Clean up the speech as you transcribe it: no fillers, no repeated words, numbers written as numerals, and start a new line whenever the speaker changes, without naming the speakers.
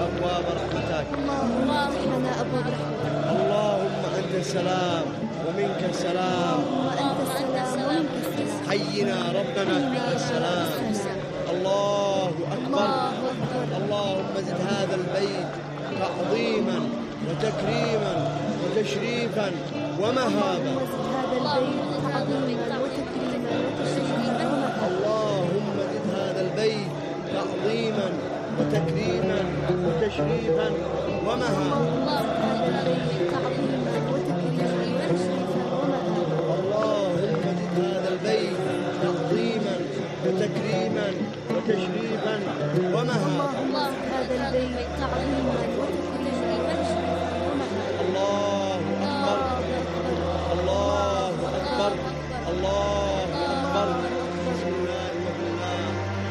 أبواب رحمتك.
اللهم افتح لنا أبواب رحمتك.
اللهم أنت السلام ومنك السلام.
وأنت السلام ومنك السلام.
حينا ربنا بك السلام. الله أكبر. اللهم زد هذا البيت تعظيما وتكريما وتشريفا ومهابا. اللهم زد هذا البيت تعظيما وتكريما وتشريفا ومهابا. اللهم زد هذا البيت تعظيما وتكريما وتشريفا ومهابا.